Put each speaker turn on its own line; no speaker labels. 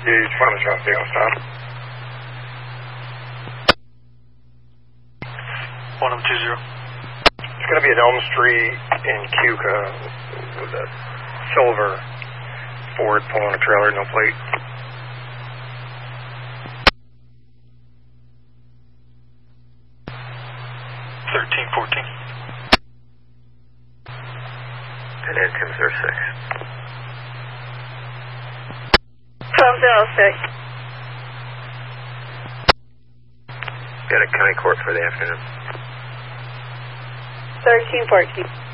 Gauge, Farmers Rock, stop.
1020.
It's going to be at Elm Street in Keuka with a silver Ford pulling a trailer, no plate.
And then Tim's 06.
Tom's 06.
Got a county court for the afternoon.
1314.